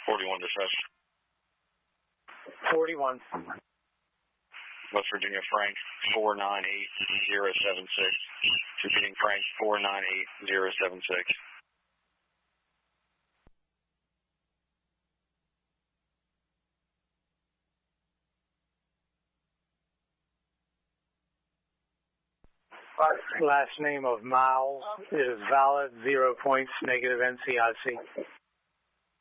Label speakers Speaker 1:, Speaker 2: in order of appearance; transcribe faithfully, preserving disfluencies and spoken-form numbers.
Speaker 1: forty-one dispatch.
Speaker 2: forty-one.
Speaker 1: West Virginia Frank, four nine eight zero seven six. Repeating Frank, four nine eight zero seven six.
Speaker 2: Last name of Miles is valid, zero points, negative N C I C.